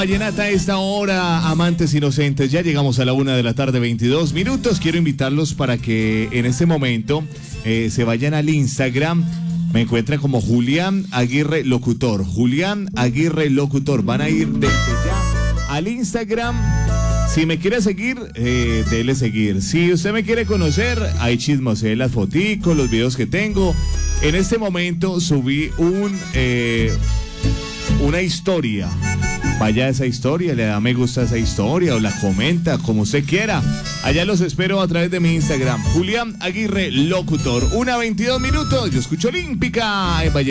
Vallenata a esta hora, amantes inocentes, ya llegamos a la 1:22 PM. Quiero invitarlos para que en este momento se vayan al Instagram. Me encuentran como Julián Aguirre Locutor. Julián Aguirre Locutor. Van a ir desde ya al Instagram. Si me quiere seguir, dele seguir. Si usted me quiere conocer, ahí chismosee las foticos, los videos que tengo. En este momento subí una historia. Vaya a esa historia, le da me gusta a esa historia o la comenta, como usted quiera. Allá los espero a través de mi Instagram, Julián Aguirre Locutor. 1:22 PM. Yo escucho Olímpica en Valledupar.